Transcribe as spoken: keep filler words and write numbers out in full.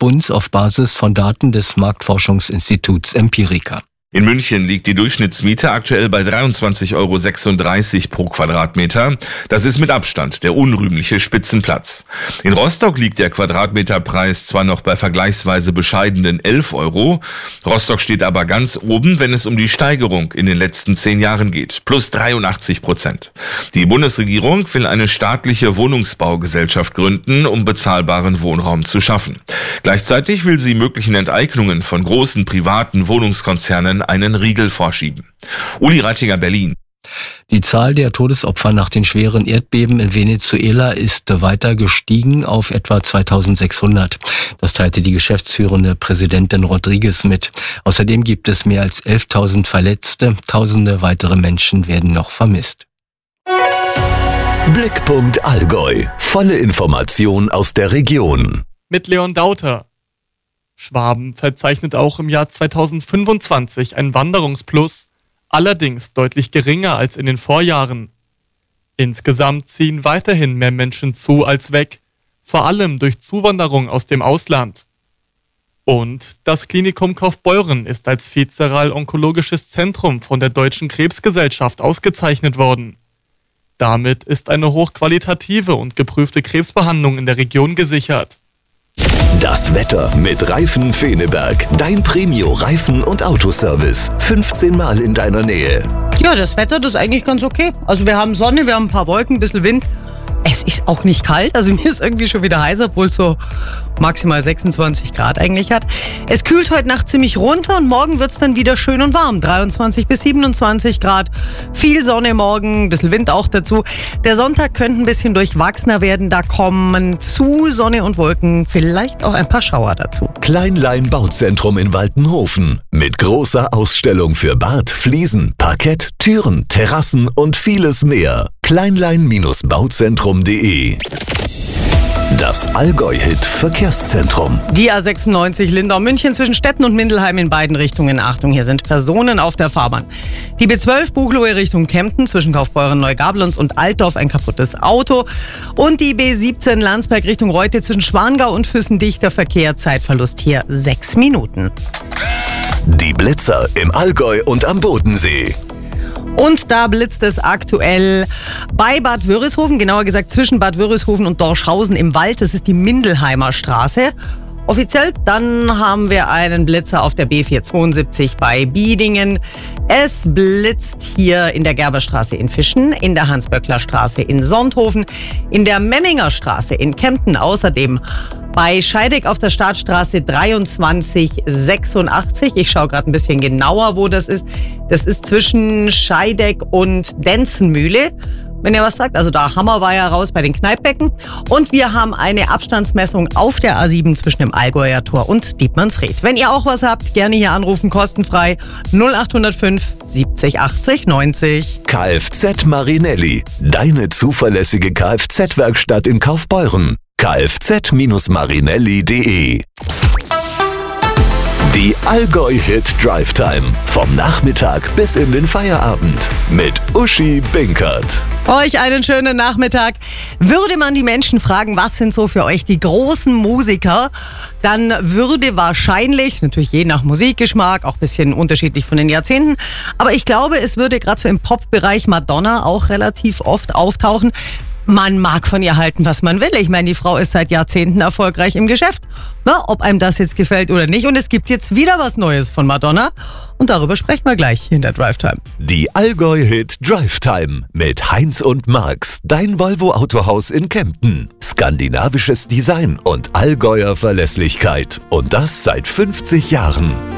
Bundes auf Basis von Daten des Marktforschungsinstituts Empirica. In München liegt die Durchschnittsmiete aktuell bei dreiundzwanzig Euro sechsunddreißig pro Quadratmeter. Das ist mit Abstand der unrühmliche Spitzenplatz. In Rostock liegt der Quadratmeterpreis zwar noch bei vergleichsweise bescheidenen elf Euro. Rostock steht aber ganz oben, wenn es um die Steigerung in den letzten zehn Jahren geht. Plus dreiundachtzig Prozent. Die Bundesregierung will eine staatliche Wohnungsbaugesellschaft gründen, um bezahlbaren Wohnraum zu schaffen. Gleichzeitig will sie möglichen Enteignungen von großen privaten Wohnungskonzernen einen Riegel vorschieben. Uli Reitinger, Berlin. Die Zahl der Todesopfer nach den schweren Erdbeben in Venezuela ist weiter gestiegen auf etwa zweitausendsechshundert. Das teilte die geschäftsführende Präsidentin Rodriguez mit. Außerdem gibt es mehr als elftausend Verletzte. Tausende weitere Menschen werden noch vermisst. Blickpunkt Allgäu. Volle Information aus der Region. Mit Leon Dauter. Schwaben verzeichnet auch im Jahr zweitausendfünfundzwanzig ein Wanderungsplus, allerdings deutlich geringer als in den Vorjahren. Insgesamt ziehen weiterhin mehr Menschen zu als weg, vor allem durch Zuwanderung aus dem Ausland. Und das Klinikum Kaufbeuren ist als viszeral-onkologisches Zentrum von der Deutschen Krebsgesellschaft ausgezeichnet worden. Damit ist eine hochqualitative und geprüfte Krebsbehandlung in der Region gesichert. Das Wetter mit Reifen Feneberg. Dein Premio-Reifen- und Autoservice. fünfzehn Mal in deiner Nähe. Ja, das Wetter, das ist eigentlich ganz okay. Also wir haben Sonne, wir haben ein paar Wolken, ein bisschen Wind. Es ist auch nicht kalt, also mir ist irgendwie schon wieder heiß, obwohl es so maximal sechsundzwanzig Grad eigentlich hat. Es kühlt heute Nacht ziemlich runter und morgen wird es dann wieder schön und warm. dreiundzwanzig bis siebenundzwanzig Grad, viel Sonne morgen, ein bisschen Wind auch dazu. Der Sonntag könnte ein bisschen durchwachsener werden, da kommen zu Sonne und Wolken, vielleicht auch ein paar Schauer dazu. Kleinlein Bauzentrum in Waltenhofen mit großer Ausstellung für Bad, Fliesen, Parkett, Türen, Terrassen und vieles mehr. kleinlein Bauzentrum punkt de. Das Allgäu-Hit-Verkehrszentrum. Die A sechsundneunzig Lindau-München zwischen Stetten und Mindelheim in beiden Richtungen. Achtung, hier sind Personen auf der Fahrbahn. Die B zwölf Buchloe Richtung Kempten zwischen Kaufbeuren, Neugablonz und Altdorf ein kaputtes Auto. Und die B siebzehn Landsberg Richtung Reute zwischen Schwangau und Füssen dichter Verkehr. Zeitverlust hier sechs Minuten. Die Blitzer im Allgäu und am Bodensee. Und da blitzt es aktuell bei Bad Wörishofen, genauer gesagt zwischen Bad Wörishofen und Dorschhausen im Wald. Das ist die Mindelheimer Straße. Offiziell, dann haben wir einen Blitzer auf der B vierhundertzweiundsiebzig bei Biedingen. Es blitzt hier in der Gerberstraße in Fischen, in der Hans-Böckler-Straße in Sonthofen, in der Memminger Straße in Kempten, außerdem bei Scheideck auf der Startstraße dreiundzwanzig sechsundachtzig. Ich schaue gerade ein bisschen genauer, wo das ist. Das ist zwischen Scheideck und Denzenmühle. Wenn ihr was sagt, also da Hammerweiher raus bei den Kneippbecken. Und wir haben eine Abstandsmessung auf der A sieben zwischen dem Allgäuer Tor und Dietmannsried. Wenn ihr auch was habt, gerne hier anrufen, kostenfrei null acht null fünf siebzig achtzig neunzig. Kfz Marinelli, deine zuverlässige Kfz-Werkstatt in Kaufbeuren. kfz Marinelli punkt de. Die Allgäu-Hit Drive Time. Vom Nachmittag bis in den Feierabend. Mit Uschi Binkert. Euch einen schönen Nachmittag. Würde man die Menschen fragen, was sind so für euch die großen Musiker, dann würde wahrscheinlich, natürlich je nach Musikgeschmack, auch ein bisschen unterschiedlich von den Jahrzehnten, aber ich glaube, es würde gerade so im Pop-Bereich Madonna auch relativ oft auftauchen. Man mag von ihr halten, was man will. Ich meine, die Frau ist seit Jahrzehnten erfolgreich im Geschäft. Na, ob einem das jetzt gefällt oder nicht. Und es gibt jetzt wieder was Neues von Madonna. Und darüber sprechen wir gleich in der Drive Time. Die Allgäu-Hit Drive Time mit Heinz und Marx. Dein Volvo Autohaus in Kempten. Skandinavisches Design und Allgäuer Verlässlichkeit. Und das seit fünfzig Jahren.